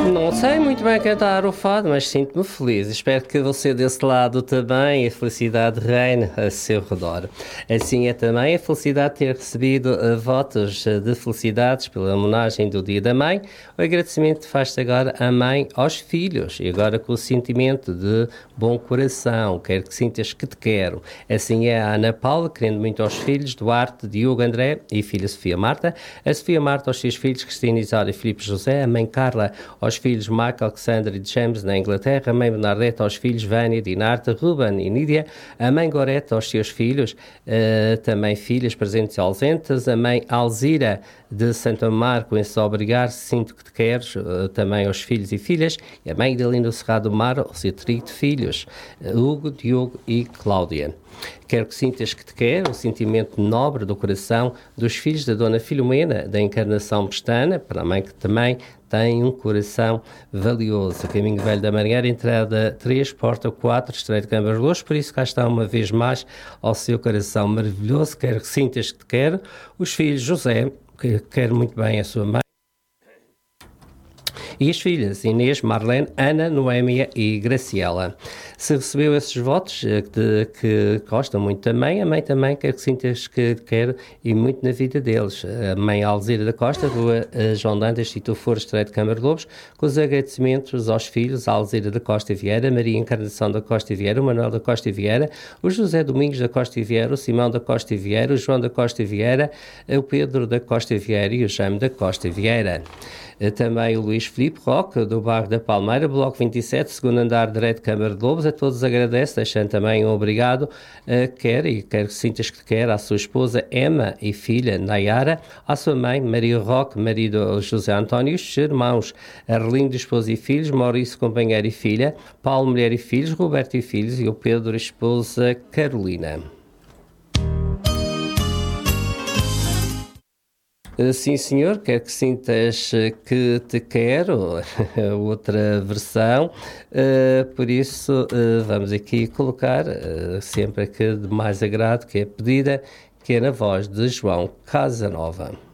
Não sei muito bem cantar o fado, mas sinto-me feliz. Espero que você desse lado também a felicidade reine a seu redor. Assim é também a felicidade de ter recebido votos de felicidades pela homenagem do Dia da Mãe. O agradecimento faz-se agora a mãe aos filhos e agora com o sentimento de bom coração. Quero que sintas que te quero. Assim é a Ana Paula, querendo muito aos filhos Duarte, Diogo, André e filha Sofia Marta. A Sofia Marta aos seus filhos Cristina, Isália e Filipe José. A mãe Carla aos filhos Michael, Alexandre e James na Inglaterra, a mãe Bernadette aos filhos Vânia, Dinarta, Ruben e Nídia, a mãe Gorete aos seus filhos, também filhas presentes e ausentes, a mãe Alzira de Santo Marco em Só Obrigar, Sinto que te queres, também aos filhos e filhas, e a mãe Idalina Cerrado Mar, ao seu trio de filhos, Hugo, Diogo e Cláudia. Quero que sintas que te quero, o sentimento nobre do coração dos filhos da Dona Filomena, da Encarnação Pestana, para a mãe que também tem um coração valioso. Caminho Velho da Marinheira, entrada 3, porta 4, Estreito de Câmara de Luz, por isso cá está uma vez mais ao seu coração maravilhoso. Quero que sintas que te quero. Os filhos José, que quer muito bem a sua mãe, e as filhas Inês, Marlene, Ana, Noémia e Graciela. Se recebeu esses votos que gostam muito também, a mãe também quer que sintas que quer e muito na vida deles. A mãe Alzira da Costa, Rua João Dantas, Tito For, Estreito de Câmara de Lobos, com os agradecimentos aos filhos Alzira da Costa e Vieira, Maria Encarnação da Costa e Vieira, o Manuel da Costa e Vieira, o José Domingos da Costa e Vieira, o Simão da Costa e Vieira, o João da Costa e Vieira, o Pedro da Costa e Vieira e o Jaime da Costa e Vieira. Também o Luís Filipe Roque, do bairro da Palmeira, Bloco 27, segundo andar, direito de Câmara de Lobos. A todos agradece, deixando também um obrigado. Quero que sintas que quer à sua esposa Emma e filha Nayara, à sua mãe Maria Roque, marido José António, os irmãos Arlindo, esposa e filhos, Maurício, companheiro e filha, Paulo, mulher e filhos, Roberto e filhos e o Pedro, esposa Carolina. Sim, senhor, quero que sintas que te quero, outra versão, por isso vamos aqui colocar sempre a que de mais agrado, que é a pedida, que é na voz de João Casanova.